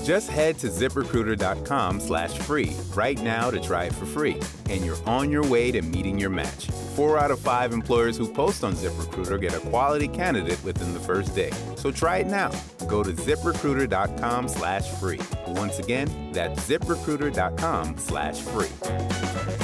Just head to ziprecruiter.com/free right now to try it for free, and you're on your way to meeting your match. 4 out of 5 employers who post on ZipRecruiter get a quality candidate within the first day. So try it now. Go to ziprecruiter.com/free. Once again, that's ziprecruiter.com/free.